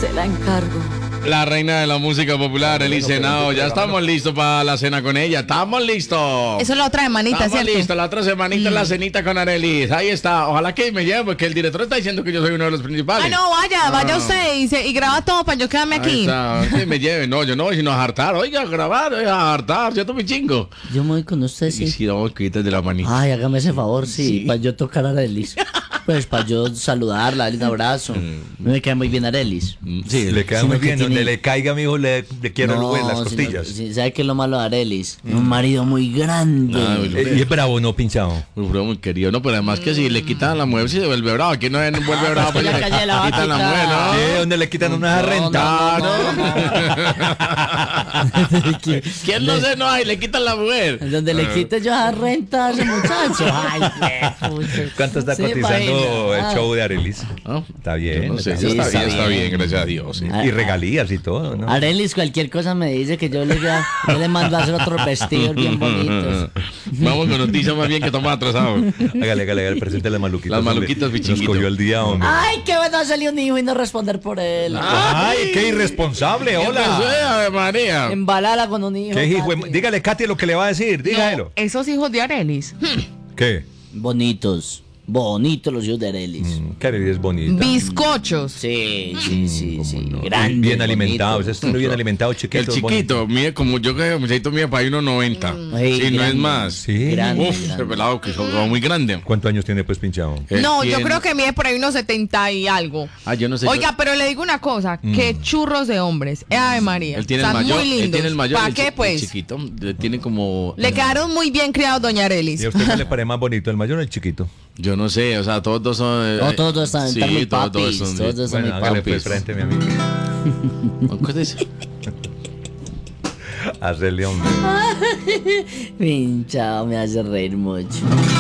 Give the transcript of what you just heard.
Se la encargo. La reina de la música popular, Elis Henao. Ya estamos listos para la cena con ella. Estamos listos. Eso es la otra semanita, Estamos ¿cierto? listos. La otra semanita es la cenita con Arelis. Ahí está. Ojalá que me lleve, porque el director está diciendo que yo soy uno de los principales. Ah, no, vaya usted y graba todo para yo quedarme Ahí aquí. está. Que me lleve. No, yo no voy sino a hartar. Oiga, grabar, a hartar. ¿Cierto, mi chingo? Yo me voy con usted, Sí, sí. sí, vamos, quítate de la manita. Ay, hágame ese favor, sí, Sí. para yo tocar a Arelis. Pues para yo saludarla, darle un abrazo. Me queda muy bien Arelis. Sí, Le queda Sino muy que bien. tiene- Donde le caiga, mijo, le quiero en las sino- costillas. sí, ¿sabe qué es lo malo de Arelis? Un marido muy grande. Ah, Y es bravo, no pinchado. muy querido. No, pero además que si le quitan a la mujer, si se vuelve bravo. Aquí no vuelve bravo. pues Pues la calle la va a quitan la quitar. mujer, ¿no? Donde le quitan una renta. ¿Quién no se enoja y le quitan la mujer? Donde le quite yo a renta a ese muchacho. Ay, pucha. ¿Cuánto está Sí, cotizando imagina. el show de Arelis? ¿Ah? Está bien. No sé, está ya bien. está bien, gracias a Dios. Sí. Y regalías y todo, ¿no? Arelis, cualquier cosa me dice que yo le mando a hacer otros vestidos bien bonitos. Vamos con noticias más bien que estamos atrasados. Hágale, presente las maluquitas. Las hombre. maluquitas, Nos pichinguito. cogió el día, hombre. Ay, qué bueno salió un hijo y no responder por él. Ay, qué irresponsable, ¿Qué hola. pasó, Ave María? Embalala con un hijo. ¿Qué hijo? Katy. Dígale, Katy, lo que le va a decir, dígalo. Esos hijos de Arelis. ¿Qué? Bonitos. Bonitos los hijos de Arelis. Que Arelis es bonita. Bizcochos. Sí. No, Grandes, bien alimentado, bonitos. ese es bien alimentado, El chiquito. chiquito, mide como yo que muchachito mide para 1.90. Ay, Sí, no es grande. más. Sí. Grande. Uf, ese pelado que son muy grande. ¿Cuántos años tiene pues pinchado? No, yo Tiene- creo que mide por ahí unos 70 y algo. Ah, yo no sé. Oiga, pero le digo una cosa, qué churros de hombres. Ave María. Él tiene el Están mayor. muy lindos. Él tiene el mayor. ¿Para el qué, chi- pues? El chiquito. Tiene como. Le quedaron muy bien criados, doña Arelis. ¿Y a usted qué le parece más bonito, el mayor o el chiquito? Yo no sé, o sea, todos dos son. No, todos dos están muy todos dos papis. son. Todos dos son muy Bueno, hágale papis. pues frente, mi amigo. ¿Qué dice? Hacerle hombre. Pinchado, me hace reír mucho.